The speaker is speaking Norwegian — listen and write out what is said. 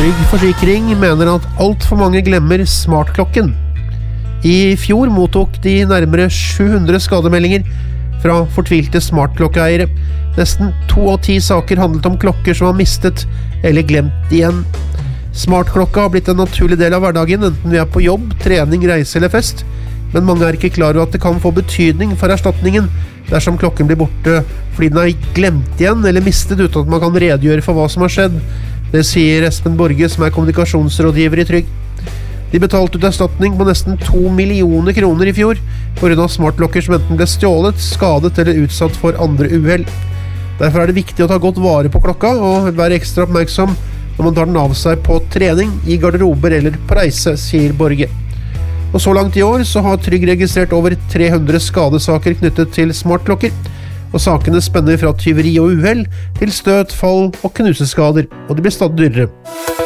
Trygg Forsikring mener at alt for mange glemmer smartklokken. I fjor mottok de nærmere 700 skademeldinger fra fortvilte smartklokkeeiere. Nesten 2 av 10 saker handlet om klokker som var mistet eller glemt igjen. Smartklokka har blitt en naturlig del av hverdagen, enten vi er på jobb, trening, reise eller fest. Men mange er ikke klar over at det kan få betydning for erstatningen dersom klokken blir borte fordi den er glemt igjen eller mistet uten at man kan redegjøre for hva som har skjedd. Det sier Espen Borge, som er kommunikasjonsrådgiver i Trygg. De betalte ut erstatning på nesten 2 millioner kroner i fjor på grunn av smartklokker som enten ble stjålet, skadet eller utsatt for andre uhell. Derfor er det viktig å ta godt vare på klokka og være ekstra oppmerksom når man tar den av seg på trening, i garderober eller på reise, sier Borge. Og så langt i år så har Trygg registrert over 300 skadesaker knyttet til smartklokker, og sakene spenner fra tyveri og uhell til støt, fall og knuseskader, og de blir stadig dyrere.